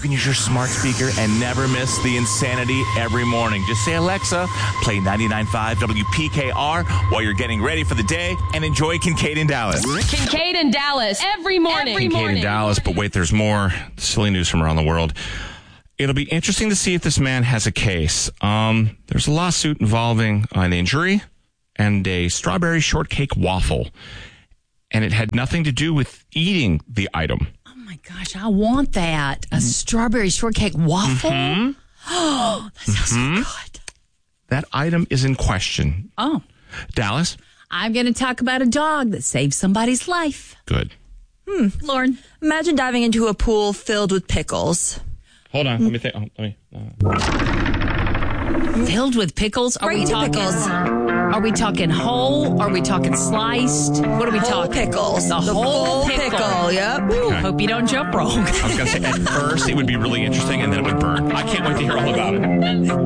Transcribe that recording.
can use your smart speaker and never miss the insanity every morning. Just say, Alexa, play 99.5 WPKR while you're getting ready for the day, and enjoy Kincaid in Dallas. Kincaid in Dallas every morning. Kincaid in Dallas, but wait, there's more silly news from around the world. It'll be interesting to see if this man has a case. There's a lawsuit involving an injury and a strawberry shortcake waffle, and it had nothing to do with eating the item. Oh my gosh, I want that. A strawberry shortcake waffle? Mm-hmm. Oh, that sounds so good. That item is in question. Oh. Dallas? I'm going to talk about a dog that saved somebody's life. Good. Lauren? Imagine diving into a pool filled with pickles. Hold on. Let me think. Filled with pickles? Are Right we into talking pickles. Are we talking whole? Are we talking sliced? What are we Whole talking? pickles. The whole pickle. Yep. Ooh, hope you don't jump wrong. I was going to say, at first, it would be really interesting, and then it would burn. I can't wait to hear all about it.